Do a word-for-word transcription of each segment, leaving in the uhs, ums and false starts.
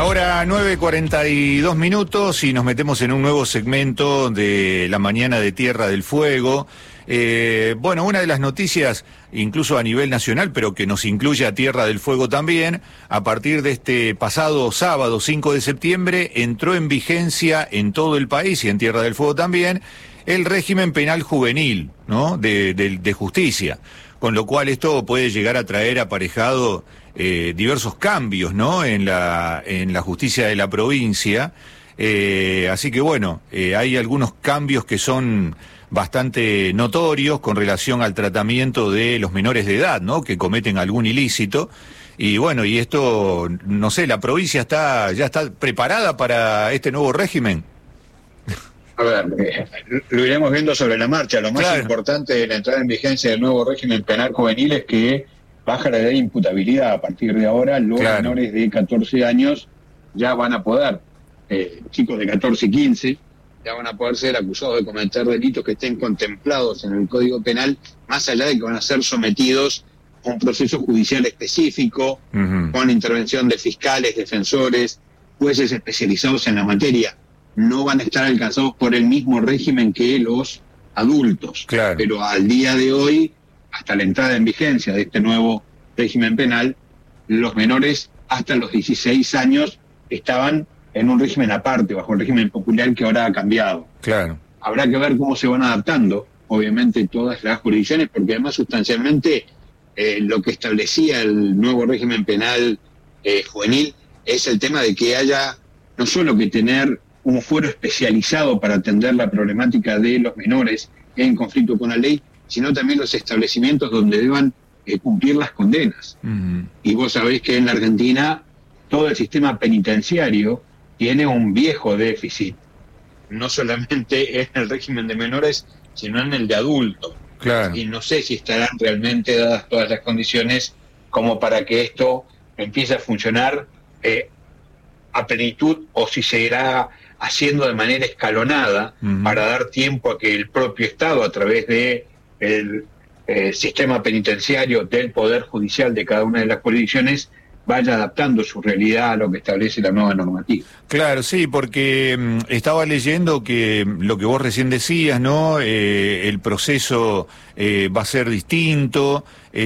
Ahora nueve cuarenta y dos minutos y nos metemos en un nuevo segmento de la mañana de Tierra del Fuego. Eh, bueno, una de las noticias, incluso a nivel nacional, pero que nos incluye a Tierra del Fuego también, a partir de este pasado sábado cinco de septiembre, entró en vigencia en todo el país y en Tierra del Fuego también, el régimen penal juvenil, ¿no? de, de, de justicia. Con lo cual esto puede llegar a traer aparejado eh, diversos cambios, ¿no? En la, en la justicia de la provincia. Eh, así que bueno, eh, hay algunos cambios que son bastante notorios con relación al tratamiento de los menores de edad, ¿no? Que cometen algún ilícito. Y bueno, y esto, no sé, ¿la provincia está ya está preparada para este nuevo régimen? A ver, eh, lo iremos viendo sobre la marcha. Lo más claro. importante de la entrada en vigencia del nuevo régimen penal juvenil es que baja la ley de imputabilidad. A partir de ahora, los claro. menores de catorce años ya van a poder, eh, chicos de catorce y quince, ya van a poder ser acusados de cometer delitos que estén contemplados en el Código Penal, más allá de que van a ser sometidos a un proceso judicial específico, uh-huh. con intervención de fiscales, defensores, jueces especializados en la materia. No van a estar alcanzados por el mismo régimen que los adultos. Claro. Pero al día de hoy, hasta la entrada en vigencia de este nuevo régimen penal, los menores hasta los dieciséis años estaban en un régimen aparte, bajo el régimen popular que ahora ha cambiado. Claro. Habrá que ver cómo se van adaptando, obviamente, todas las jurisdicciones, porque además sustancialmente eh, lo que establecía el nuevo régimen penal eh, juvenil es el tema de que haya no solo que tener un fuero especializado para atender la problemática de los menores en conflicto con la ley, sino también los establecimientos donde deban eh, cumplir las condenas. Uh-huh. Y vos sabés que en la Argentina todo el sistema penitenciario tiene un viejo déficit, no solamente en el régimen de menores, sino en el de adultos. Claro. Y no sé si estarán realmente dadas todas las condiciones como para que esto empiece a funcionar eh, a plenitud, o si se irá haciendo de manera escalonada, uh-huh. para dar tiempo a que el propio Estado, a través de el eh, sistema penitenciario, del Poder Judicial de cada una de las jurisdicciones, vaya adaptando su realidad a lo que establece la nueva normativa. Claro, sí, porque um, estaba leyendo que lo que vos recién decías, ¿no? Eh, el proceso eh, va a ser distinto.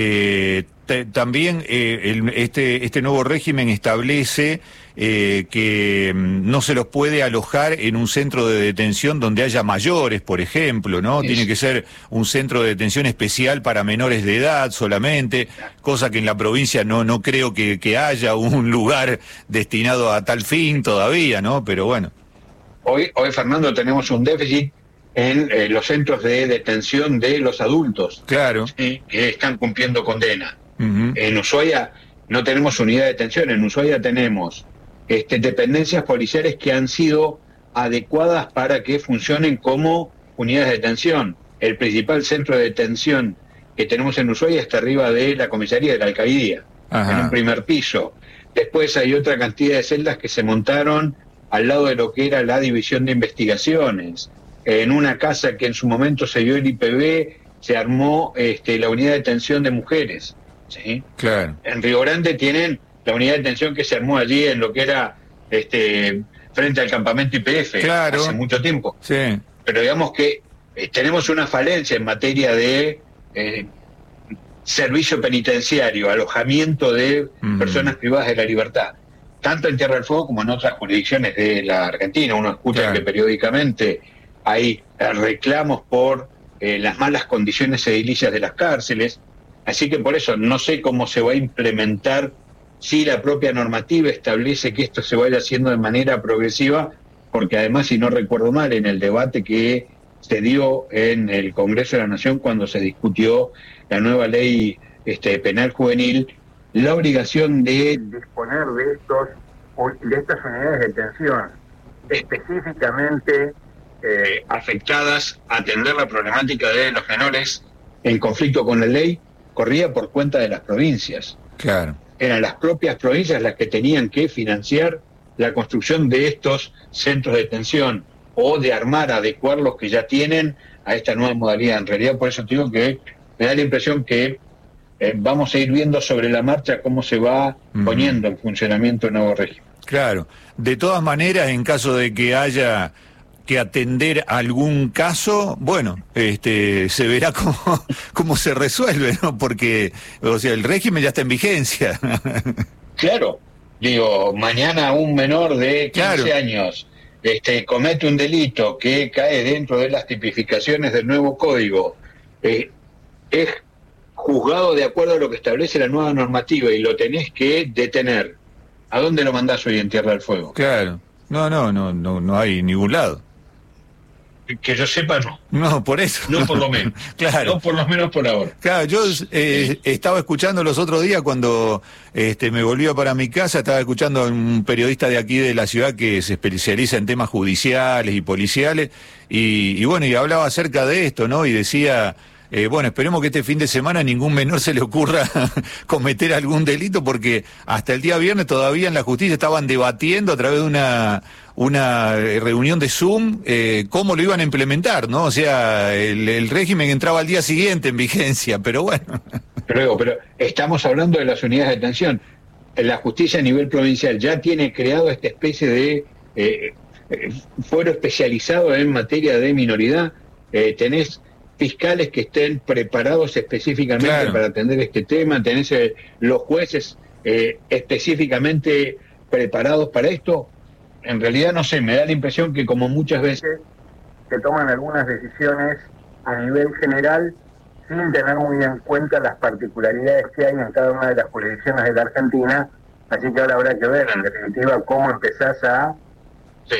Eh, t- también eh, el, este, este nuevo régimen establece eh, que um, no se los puede alojar en un centro de detención donde haya mayores, por ejemplo, ¿no? Sí. Tiene que ser un centro de detención especial para menores de edad solamente, cosa que en la provincia no, no creo que, que haya un lugar destinado a tal fin todavía, ¿no? Pero bueno. Hoy, hoy Fernando, tenemos un déficit en eh, los centros de detención de los adultos. Claro. ¿Sí? Que están cumpliendo condena. Uh-huh. En Ushuaia no tenemos unidad de detención, en Ushuaia tenemos este, dependencias policiales que han sido adecuadas para que funcionen como unidades de detención. El principal centro de detención que tenemos en Ushuaia está arriba de la comisaría de la alcaldía, en un primer piso. Después hay otra cantidad de celdas que se montaron al lado de lo que era la división de investigaciones. En una casa que en su momento se dio el I P B, se armó este, la unidad de detención de mujeres. ¿Sí? Claro. En Río Grande tienen la unidad de detención que se armó allí en lo que era este, frente al campamento I P F, claro. hace mucho tiempo. Sí. Pero digamos que eh, tenemos una falencia en materia de eh, servicio penitenciario, alojamiento de mm. personas privadas de la libertad, tanto en Tierra del Fuego como en otras jurisdicciones de la Argentina. Uno escucha claro. que periódicamente hay reclamos por eh, las malas condiciones edilicias de las cárceles, así que por eso no sé cómo se va a implementar, si la propia normativa establece que esto se vaya haciendo de manera progresiva, porque además, si no recuerdo mal, en el debate que se dio en el Congreso de la Nación cuando se discutió la nueva ley este, penal juvenil, la obligación de disponer de estos de estas unidades de detención específicamente eh, afectadas a atender la problemática de los menores en conflicto con la ley, corría por cuenta de las provincias. Claro. Eran las propias provincias las que tenían que financiar la construcción de estos centros de detención o de armar, adecuar los que ya tienen a esta nueva modalidad. En realidad, por eso te digo que me da la impresión que eh, vamos a ir viendo sobre la marcha cómo se va uh-huh. poniendo en funcionamiento el nuevo régimen. Claro. De todas maneras, en caso de que haya que atender algún caso, bueno, este, se verá cómo, cómo se resuelve, ¿no? Porque, o sea, el régimen ya está en vigencia. Claro. Digo, mañana un menor de quince claro. años este, comete un delito que cae dentro de las tipificaciones del nuevo código, eh, es juzgado de acuerdo a lo que establece la nueva normativa y lo tenés que detener. ¿A dónde lo mandás hoy en Tierra del Fuego? Claro. No, no, no, no, no hay ningún lado. Que yo sepa, no. No, por eso. No por lo menos. Claro. No por lo menos por ahora. Claro, yo eh, estaba escuchando los otros días cuando este, me volvía para mi casa, estaba escuchando a un periodista de aquí de la ciudad que se especializa en temas judiciales y policiales, y, y bueno, y hablaba acerca de esto, ¿no? Y decía... Eh, bueno, esperemos que este fin de semana a ningún menor se le ocurra cometer algún delito, porque hasta el día viernes todavía en la justicia estaban debatiendo a través de una una reunión de Zoom eh, cómo lo iban a implementar, ¿no? O sea, el, el régimen entraba al día siguiente en vigencia, pero bueno. Pero, pero estamos hablando de las unidades de detención. La justicia a nivel provincial ya tiene creado esta especie de eh, fuero especializado en materia de minoridad. Eh, tenés fiscales que estén preparados específicamente claro. para atender este tema, tenés eh, los jueces eh, específicamente preparados para esto. En realidad, no sé, me da la impresión que como muchas veces se toman algunas decisiones a nivel general sin tener muy en cuenta las particularidades que hay en cada una de las jurisdicciones de la Argentina, así que ahora habrá que ver, en definitiva, cómo empezás a, sí,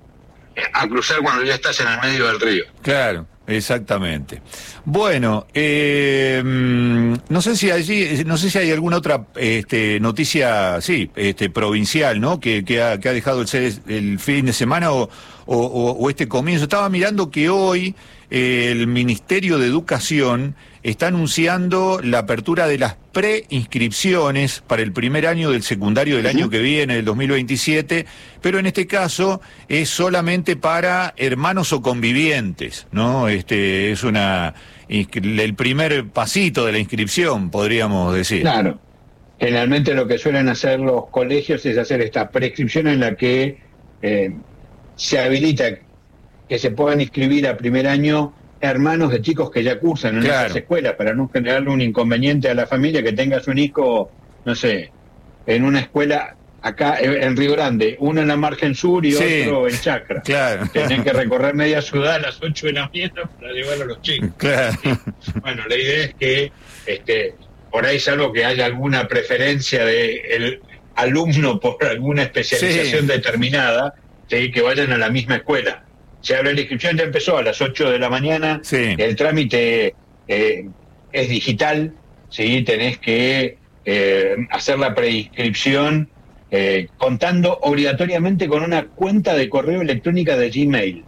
a cruzar cuando ya estás en el medio del río. Claro. Exactamente. Bueno, eh, no sé si allí, no sé si hay alguna otra este, noticia, sí, este, provincial, ¿no? Que, que, ha, que ha dejado el, el fin de semana o, o, o este comienzo. Estaba mirando que hoy eh, el Ministerio de Educación está anunciando la apertura de las preinscripciones para el primer año del secundario del año que viene, del dos mil veintisiete, pero en este caso es solamente para hermanos o convivientes, ¿no? Este es una el primer pasito de la inscripción, podríamos decir. Claro. Generalmente lo que suelen hacer los colegios es hacer esta preinscripción en la que eh, se habilita que se puedan inscribir a primer año hermanos de chicos que ya cursan en claro. esas escuelas, para no generarle un inconveniente a la familia que tengas un hijo, no sé, en una escuela acá en Río Grande, uno en la margen sur y sí. otro en Chacra. Claro. Tienen que recorrer media ciudad a las ocho de la mañana para llevar a los chicos. Claro. ¿Sí? Bueno, la idea es que este, por ahí, salvo que haya alguna preferencia del alumno por alguna especialización sí. determinada, ¿sí? que vayan a la misma escuela. Se abre la inscripción, ya empezó a las ocho de la mañana, sí. el trámite eh, es digital, ¿sí? Tenés que eh, hacer la preinscripción eh, contando obligatoriamente con una cuenta de correo electrónica de Gmail.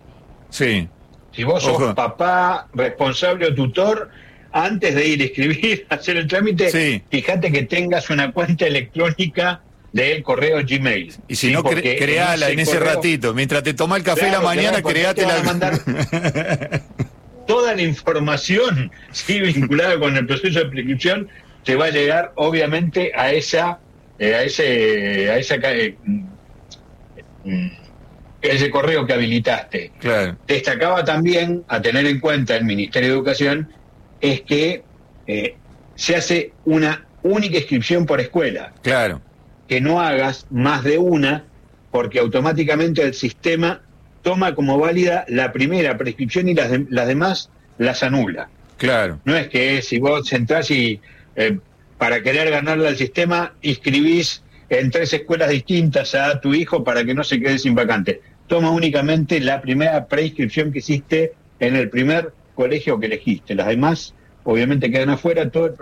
Sí. Si vos sos Ojo. papá, responsable o tutor, antes de ir a escribir, a hacer el trámite, sí. fíjate que tengas una cuenta electrónica del correo Gmail. Y si ¿sí? no, cre creala en ese, en ese correo, ratito. Mientras te toma el café claro, la mañana, claro, creátela. Mandar toda la información sí, vinculada con el proceso de prescripción te va a llegar, obviamente, a esa, eh, a ese, a esa eh, ese correo que habilitaste. Claro. Destacaba también, a tener en cuenta el Ministerio de Educación, es que eh, se hace una única inscripción por escuela. Claro. Que no hagas más de una, porque automáticamente el sistema toma como válida la primera prescripción y las, de, las demás las anula. Claro. No es que si vos entrás y eh, para querer ganarle al sistema inscribís en tres escuelas distintas a tu hijo para que no se quede sin vacante. Toma únicamente la primera preinscripción que hiciste en el primer colegio que elegiste. Las demás obviamente quedan afuera. Todo el